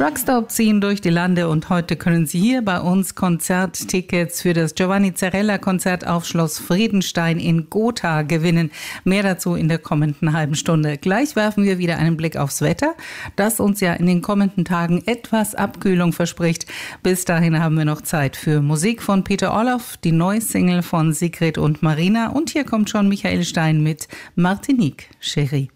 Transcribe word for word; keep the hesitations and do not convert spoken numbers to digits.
Truckstop ziehen durch die Lande und heute können Sie hier bei uns Konzerttickets für das Giovanni Zarella-Konzert auf Schloss Friedenstein in Gotha gewinnen. Mehr dazu in der kommenden halben Stunde. Gleich werfen wir wieder einen Blick aufs Wetter, das uns ja in den kommenden Tagen etwas Abkühlung verspricht. Bis dahin haben wir noch Zeit für Musik von Peter Orloff, die neue Single von Sigrid und Marina und hier kommt schon Michael Stein mit Martinique, Chérie.